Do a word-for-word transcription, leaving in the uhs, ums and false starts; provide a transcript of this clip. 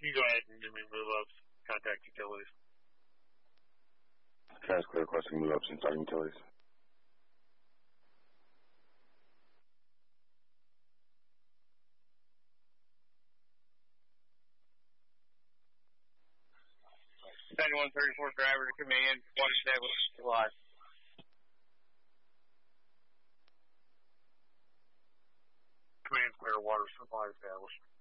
You go ahead and give me move ups, contact utilities. Transclear requesting move ups and starting utilities. seventy-one thirty-four driver to command, water established supply. Command clear, water supply established.